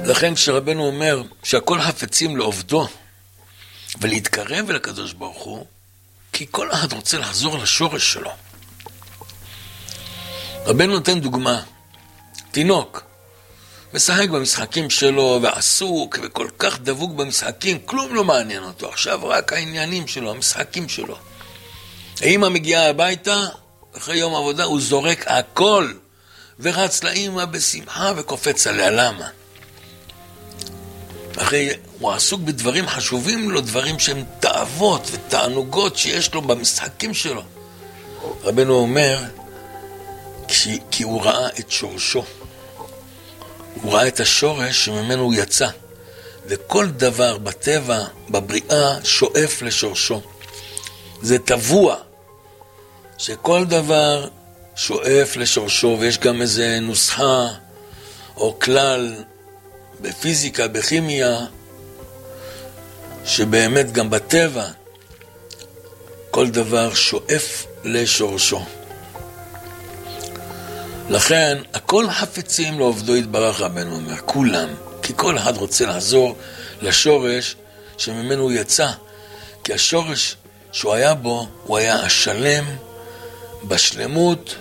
לכן כשרבנו אומר שהכל חפצים לעובדו ולהתקרב אל הקדוש ברוך הוא, כי כל אחד רוצה לחזור לשורש שלו. רבנו נותן דוגמה, תינוק משחק במשחקים שלו ועסוק וכל כך דבוק במשחקים, כלום לא מעניין אותו, עכשיו רק העניינים שלו, המשחקים שלו. האמא מגיעה הביתה, אחרי יום עבודה הוא זורק הכל ורץ לאמא בשמחה וקופץ עליה. למה? אחרי הוא עסוק בדברים חשובים לו, דברים שהם תאוות ותענוגות שיש לו במשחקים שלו. רבנו אומר כי הוא ראה את שורשו, הוא ראה את השורש שממנו הוא יצא, וכל דבר בטבע, בבריאה, שואף לשורשו. זה טבוע שכל דבר שואף לשורשו, ויש גם איזה נוסחה או כלל בפיזיקה, בכימיה, שבאמת גם בטבע כל דבר שואף לשורשו. לכן הכל חפצים לעובדו יתברך, רבנו אומר, כולם, כי כל אחד רוצה לעזור לשורש שממנו הוא יצא, כי השורש שהוא היה בו, הוא היה השלם בשלמות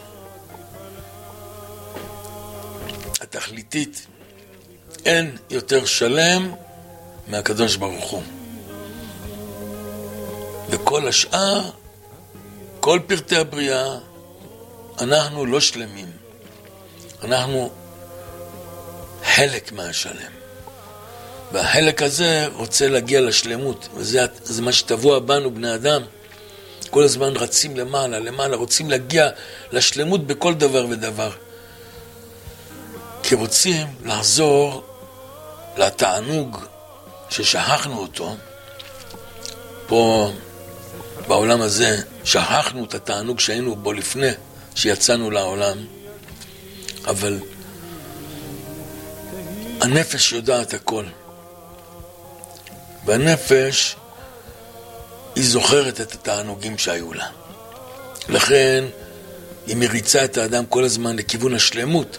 התכליתית. אין יותר שלם מהקדוש ברוך הוא. וכל השאר, כל פרטי הבריאה, אנחנו לא שלמים. אנחנו חלק מהשלם. והחלק הזה רוצה להגיע לשלמות. וזה מה שטבוע בנו, בני אדם. כל הזמן רצים למעלה, רוצים להגיע לשלמות בכל דבר ודבר. כי רוצים לחזור לתענוג ששכחנו אותו. פה בעולם הזה שכחנו את התענוג שהיינו בו לפני שיצאנו לעולם. אבל הנפש יודעת הכל. והנפש היא זוכרת את התענוגים שהיו לה. לכן היא מריצה את האדם כל הזמן לכיוון השלמות.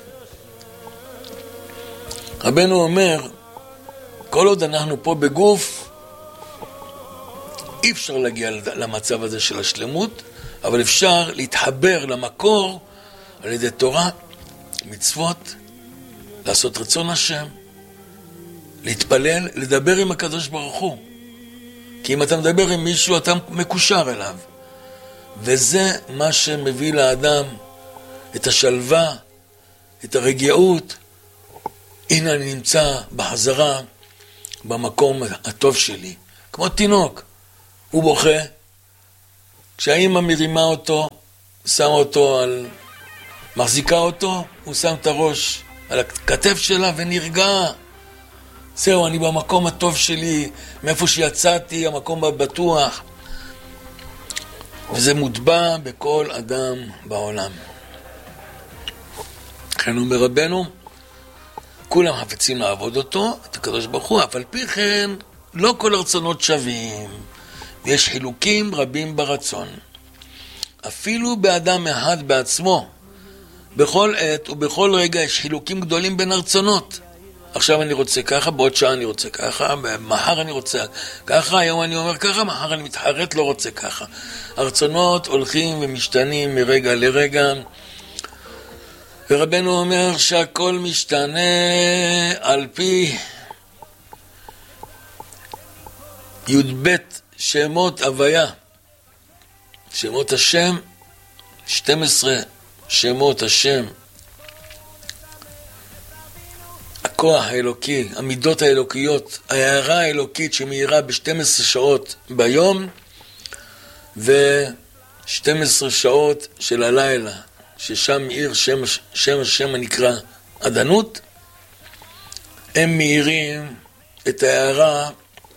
רבנו אומר, כל עוד אנחנו פה בגוף, אי אפשר להגיע למצב הזה של השלמות, אבל אפשר להתחבר למקור על ידי תורה, מצוות, לעשות רצון השם, להתפלל, לדבר עם הקדוש ברוך הוא. כי אם אתה מדבר עם מישהו, אתה מקושר אליו. וזה מה שמביא לאדם את השלווה, את הרגיעות. הנה אני נמצא בחזרה במקום הטוב שלי. כמו תינוק, הוא בוכה. כשהאמא מרימה אותו, שמה אותו מחזיקה אותו, הוא שם את הראש על הכתף שלה ונרגע. זהו, אני במקום הטוב שלי, מאיפה שיצאתי, המקום הבטוח. וזה מוטבע בכל אדם בעולם. לכן אומר רבנו, כולם חפצים לעבוד אותו, את הקדוש ברוך הוא, אבל פי כן לא כל הרצונות שווים, ויש חילוקים רבים ברצון. אפילו באדם אחד בעצמו, בכל עת ובכל רגע יש חילוקים גדולים בין הרצונות. עכשיו אני רוצה ככה, בעוד שעה אני רוצה ככה, מחר אני רוצה ככה, היום אני אומר ככה, מחר אני מתחרט, לא רוצה ככה. הרצונות הולכים ומשתנים מרגע לרגע, ורבנו אומר שהכל משתנה על פי י"ב שמות הוויה, שמות השם, 12 שמות השם, הכוח האלוקי, המידות האלוקיות, ההערה האלוקית שמאירה ב-12 שעות ביום ו-12 שעות של הלילה, ששם מאיר שם השם הנקרא עדנות. הם מאירים את ההערה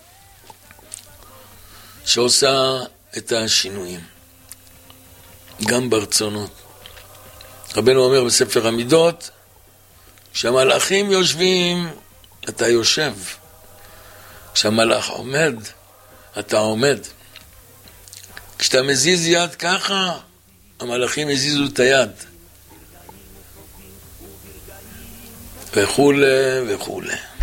שעושה את השינויים גם ברצונות. רבנו אומר בספר המידות, כשהמלאכים יושבים, אתה יושב. כשהמלאך עומד, אתה עומד. כשאתה מזיז יד ככה, המלאכים יזיזו את היד. וכו' וכו'.